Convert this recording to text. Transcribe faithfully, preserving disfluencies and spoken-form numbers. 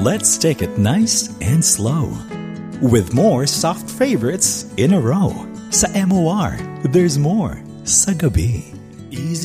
let's take it nice and slow. With more soft favorites in a row. Sa M O R, there's more sa gabi. Easy